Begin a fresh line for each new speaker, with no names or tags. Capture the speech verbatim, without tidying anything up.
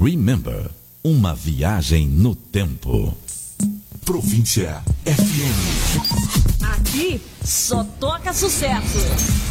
Remember, uma viagem no tempo.
Província F M.
Aqui só toca sucesso.